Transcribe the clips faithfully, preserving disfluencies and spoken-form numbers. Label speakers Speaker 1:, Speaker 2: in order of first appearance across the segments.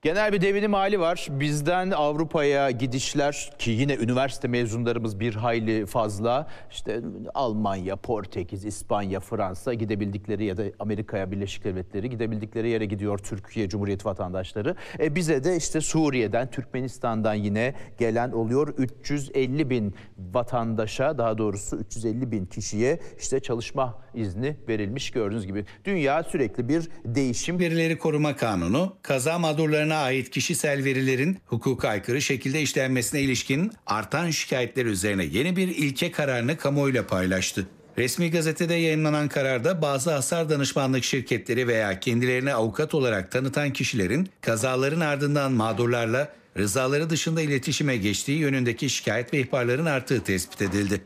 Speaker 1: Genel bir devinim hali var. Bizden Avrupa'ya gidişler ki yine üniversite mezunlarımız bir hayli fazla. İşte Almanya, Portekiz, İspanya, Fransa gidebildikleri ya da Amerika'ya, Birleşik Devletleri gidebildikleri yere gidiyor Türkiye Cumhuriyeti vatandaşları. E bize de işte Suriye'den, Türkmenistan'dan yine gelen oluyor. üç yüz elli bin vatandaşa, daha doğrusu üç yüz elli bin kişiye işte çalışma izni verilmiş gördüğünüz gibi. Dünya sürekli bir değişim.
Speaker 2: Verileri Koruma Kanunu, kaza mağdurlarına ait kişisel verilerin hukuka aykırı şekilde işlenmesine ilişkin artan şikayetler üzerine yeni bir ilke kararını kamuoyuyla paylaştı. Resmi gazetede yayınlanan kararda bazı hasar danışmanlık şirketleri veya kendilerini avukat olarak tanıtan kişilerin kazaların ardından mağdurlarla rızaları dışında iletişime geçtiği yönündeki şikayet ve ihbarların arttığı tespit edildi.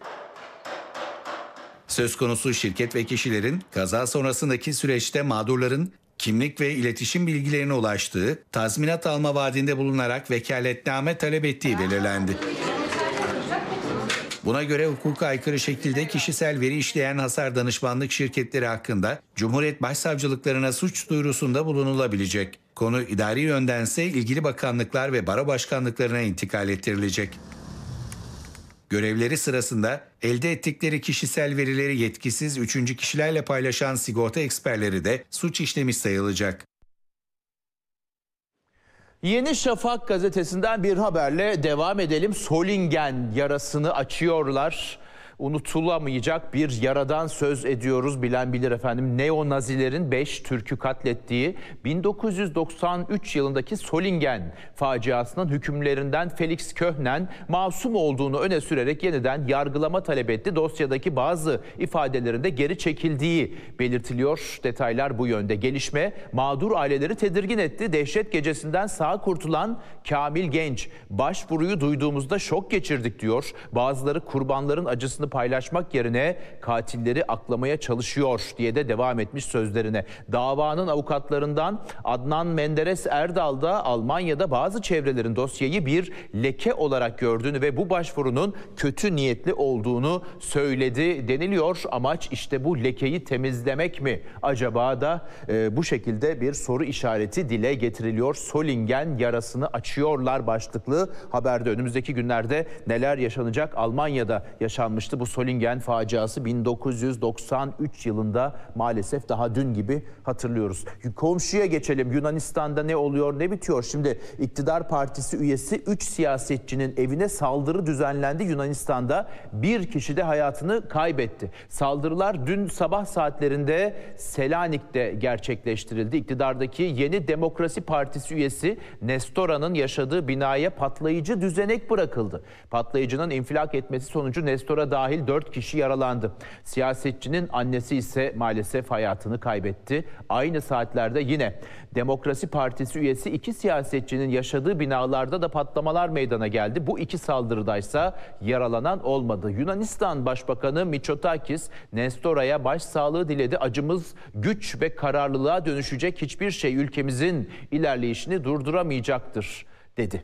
Speaker 2: Söz konusu şirket ve kişilerin kaza sonrasındaki süreçte mağdurların kimlik ve iletişim bilgilerine ulaştığı, tazminat alma vaadinde bulunarak vekaletname talep ettiği belirlendi. Buna göre hukuka aykırı şekilde kişisel veri işleyen hasar danışmanlık şirketleri hakkında Cumhuriyet Başsavcılıklarına suç duyurusunda bulunulabilecek. Konu idari yöndense ilgili bakanlıklar ve baro başkanlıklarına intikal ettirilecek. Görevleri sırasında elde ettikleri kişisel verileri yetkisiz üçüncü kişilerle paylaşan sigorta eksperleri de suç işlemiş sayılacak.
Speaker 1: Yeni Şafak gazetesinden bir haberle devam edelim. Solingen yarasını açıyorlar. Unutulamayacak bir yaradan söz ediyoruz, bilen bilir efendim. Neonazilerin beş Türk'ü katlettiği bin dokuz yüz doksan üç yılındaki Solingen faciasının hükümlerinden Felix Köhnen masum olduğunu öne sürerek yeniden yargılama talep etti. Dosyadaki bazı ifadelerinde geri çekildiği belirtiliyor. Detaylar bu yönde. Gelişme mağdur aileleri tedirgin etti. Dehşet gecesinden sağ kurtulan Kamil Genç, başvuruyu duyduğumuzda şok geçirdik diyor. Bazıları kurbanların acısını paylaşmak yerine katilleri aklamaya çalışıyor diye de devam etmiş sözlerine. Davanın avukatlarından Adnan Menderes Erdal da Almanya'da bazı çevrelerin dosyayı bir leke olarak gördüğünü ve bu başvurunun kötü niyetli olduğunu söyledi deniliyor. Amaç işte bu lekeyi temizlemek mi? Acaba da e, bu şekilde bir soru işareti dile getiriliyor. Solingen yarasını açıyorlar başlıklı haberde. Önümüzdeki günlerde neler yaşanacak? Almanya'da yaşanmıştı bu Solingen faciası bin dokuz yüz doksan üç yılında, maalesef daha dün gibi hatırlıyoruz. Komşuya geçelim. Yunanistan'da ne oluyor, ne bitiyor? Şimdi iktidar partisi üyesi üç siyasetçinin evine saldırı düzenlendi Yunanistan'da. Bir kişi de hayatını kaybetti. Saldırılar dün sabah saatlerinde Selanik'te gerçekleştirildi. İktidardaki Yeni Demokrasi Partisi üyesi Nestora'nın yaşadığı binaya patlayıcı düzenek bırakıldı. Patlayıcının infilak etmesi sonucu Nestora dahil dört kişi yaralandı. Siyasetçinin annesi ise maalesef hayatını kaybetti. Aynı saatlerde yine Demokrasi Partisi üyesi iki siyasetçinin yaşadığı binalarda da patlamalar meydana geldi. Bu iki saldırıdaysa yaralanan olmadı. Yunanistan Başbakanı Mitsotakis Nestora'ya başsağlığı diledi. Acımız güç ve kararlılığa dönüşecek hiçbir şey ülkemizin ilerleyişini durduramayacaktır dedi.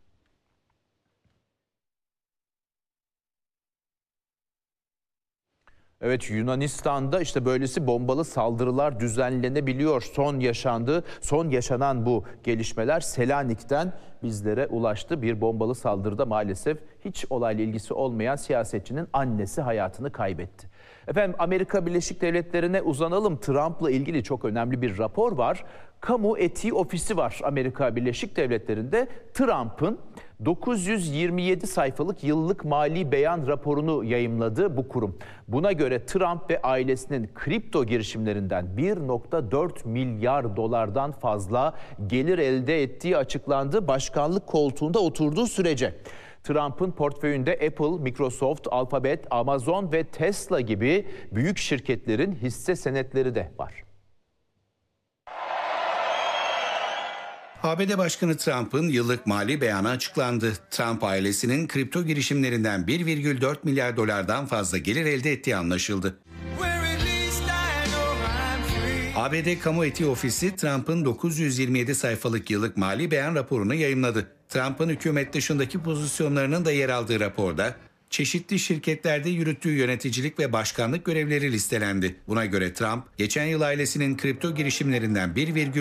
Speaker 1: Evet, Yunanistan'da işte böylesi bombalı saldırılar düzenlenebiliyor. Son yaşandığı, son yaşanan bu gelişmeler Selanik'ten bizlere ulaştı. Bir bombalı saldırıda maalesef hiç olayla ilgisi olmayan siyasetçinin annesi hayatını kaybetti. Efendim, Amerika Birleşik Devletleri'ne uzanalım. Trump'la ilgili çok önemli bir rapor var. Kamu Etiği Ofisi var Amerika Birleşik Devletleri'nde. Trump'ın dokuz yüz yirmi yedi sayfalık yıllık mali beyan raporunu yayımladı bu kurum. Buna göre Trump ve ailesinin kripto girişimlerinden bir nokta dört milyar dolardan fazla gelir elde ettiği açıklandı başkanlık koltuğunda oturduğu sürece. Trump'ın portföyünde Apple, Microsoft, Alphabet, Amazon ve Tesla gibi büyük şirketlerin hisse senetleri de var.
Speaker 2: A B D Başkanı Trump'ın yıllık mali beyanı açıklandı. Trump ailesinin kripto girişimlerinden bir virgül dört milyar dolardan fazla gelir elde ettiği anlaşıldı. A B D Kamu Etiği Ofisi Trump'ın dokuz yüz yirmi yedi sayfalık yıllık mali beyan raporunu yayımladı. Trump'ın hükümet dışındaki pozisyonlarının da yer aldığı raporda çeşitli şirketlerde yürüttüğü yöneticilik ve başkanlık görevleri listelendi. Buna göre Trump, geçen yıl ailesinin kripto girişimlerinden bir virgül